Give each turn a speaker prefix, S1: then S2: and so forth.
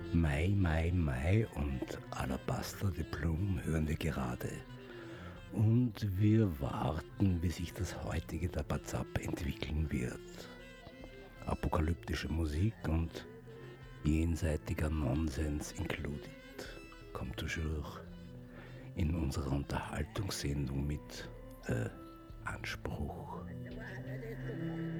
S1: Mai, Mai, Mai und Alabaster de Plume hören wir gerade. Und wir warten, wie sich das heutige Dabazap entwickeln wird. Apokalyptische Musik und jenseitiger Nonsens included. Kommt toujours in unserer Unterhaltungssendung mit Anspruch.